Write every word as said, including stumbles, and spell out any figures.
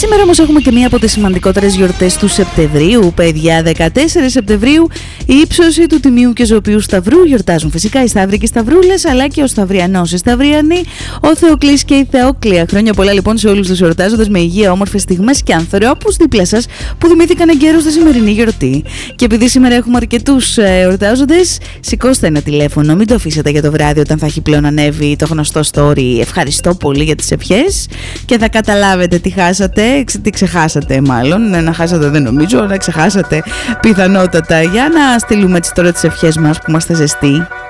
Σήμερα όμως έχουμε και μία από τις σημαντικότερες γιορτές του Σεπτεμβρίου, παιδιά. δεκατέσσερις Σεπτεμβρίου, η ύψωση του Τιμίου και Ζωπιού Σταυρού. Γιορτάζουν φυσικά οι Σταύροι και οι Σταυρούλες, αλλά και ο Σταυριανός, η Σταυριανή, ο Θεοκλής και η Θεόκλια. Χρόνια πολλά λοιπόν σε όλους τους εορτάζοντες, με υγεία, όμορφες στιγμές και ανθρώπους δίπλα σας που δημήθηκαν εγκαίρως στη σημερινή γιορτή. Και επειδή σήμερα έχουμε αρκετούς εορτάζοντες, σηκώστε ένα τηλέφωνο, μην το αφήσετε για το βράδυ όταν θα έχει πλέον ανέβει το γνωστό story. Ευχαριστώ πολύ για τις ευχές και θα καταλάβετε τι χάσατε, τι ξεχάσατε μάλλον. Να χάσατε δεν νομίζω, να ξεχάσατε πιθανότατα. Για να στείλουμε έτσι τώρα τις ευχές μας που είμαστε ζεστοί.